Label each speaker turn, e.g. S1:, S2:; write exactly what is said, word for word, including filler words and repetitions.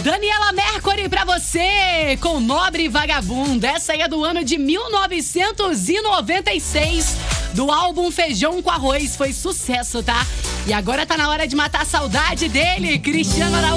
S1: Daniela Mercury pra você, com Nobre Vagabundo. Essa aí é do ano de mil novecentos e noventa e seis, do álbum Feijão com Arroz. Foi sucesso, tá? E agora tá na hora de matar a saudade dele, Cristiano Araújo.